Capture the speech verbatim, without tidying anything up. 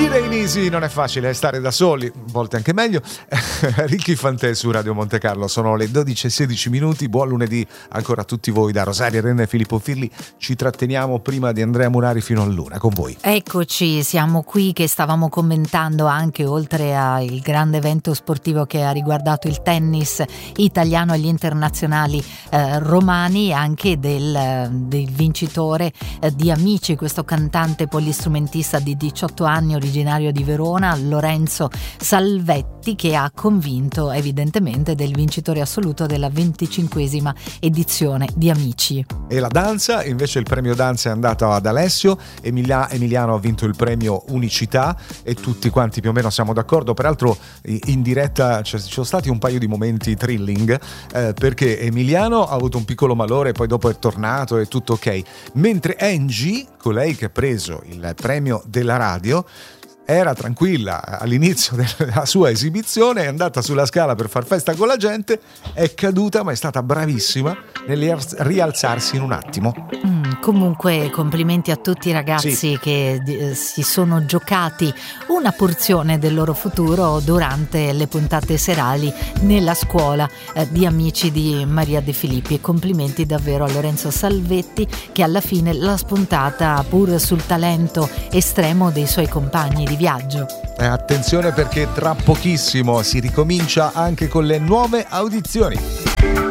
Free Easy, non è facile stare da soli, a volte anche meglio. Ricky Fantè su Radio Monte Carlo, sono le dodici e sedici minuti. Buon lunedì ancora a tutti voi da Rosaria Renna e Filippo Firli. Ci tratteniamo prima di Andrea Murari fino all'una con voi. Eccoci, siamo qui che stavamo commentando anche, oltre al grande evento sportivo che ha riguardato il tennis italiano agli internazionali eh, romani, anche del, del vincitore eh, di Amici, questo cantante polistrumentista di diciotto anni originario di Verona, Lorenzo Salvetti, che ha convinto evidentemente del vincitore assoluto della venticinquesima edizione di Amici. E la danza, invece il premio danza è andato ad Alessio, Emilia, Emiliano ha vinto il premio Unicità e tutti quanti più o meno siamo d'accordo. Peraltro in diretta ci sono stati un paio di momenti thrilling eh, perché Emiliano ha avuto un piccolo malore, poi dopo è tornato e tutto ok, mentre Angie, colei che ha preso il premio della radio, era tranquilla all'inizio della sua esibizione, è andata sulla scala per far festa con la gente, è caduta ma è stata bravissima nel rialzarsi in un attimo. Mm, comunque complimenti a tutti i ragazzi sì. che eh, si sono giocati una porzione del loro futuro durante le puntate serali nella scuola eh, di Amici di Maria De Filippi, e complimenti davvero a Lorenzo Salvetti che alla fine l'ha spuntata pur sul talento estremo dei suoi compagni di viaggio. Eh, attenzione perché tra pochissimo si ricomincia anche con le nuove audizioni.